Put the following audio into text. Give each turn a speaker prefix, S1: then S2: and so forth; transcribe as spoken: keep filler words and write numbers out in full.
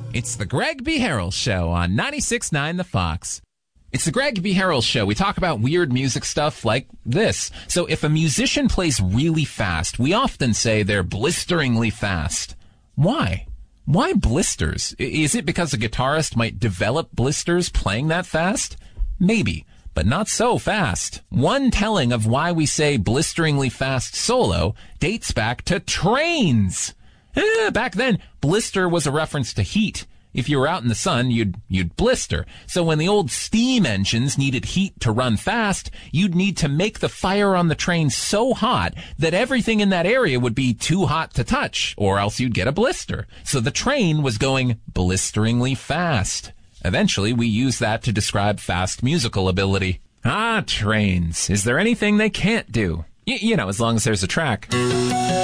S1: It's the Greg B. Harrell Show on ninety-six point nine The Fox. It's the Greg B. Harrell Show. We talk about weird music stuff like this. So if a musician plays really fast, we often say they're blisteringly fast. Why? Why blisters? Is it because a guitarist might develop blisters playing that fast? Maybe, but not so fast. One telling of why we say blisteringly fast solo dates back to trains. Eh, back then, blister was a reference to heat. If you were out in the sun, you'd you'd blister. So when the old steam engines needed heat to run fast, you'd need to make the fire on the train so hot that everything in that area would be too hot to touch, or else you'd get a blister. So the train was going blisteringly fast. Eventually, we used that to describe fast musical ability. Ah, trains. Is there anything they can't do? Y- you know, as long as there's a track.